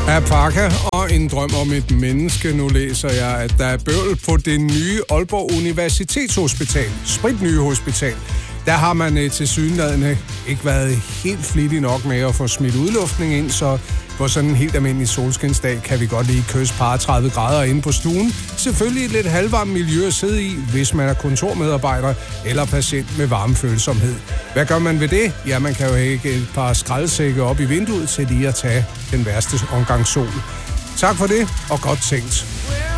Alpaca og en drøm om et menneske. Nu læser jeg, at der er bøvl på det nye Aalborg Universitetshospital. Spritnye hospital. Der har man tilsyneladende ikke været helt flittig nok med at få smidt udluftning ind, så på sådan en helt almindelig solskinsdag kan vi godt lige kysse par 30 grader inde på stuen. Selvfølgelig et lidt halvvarmt miljø at sidde i, hvis man er kontormedarbejder eller patient med varmefølsomhed. Hvad gør man ved det? Ja, man kan jo hække et par skraldesække op i vinduet til lige at tage den værste omgang sol. Tak for det, og godt tænkt.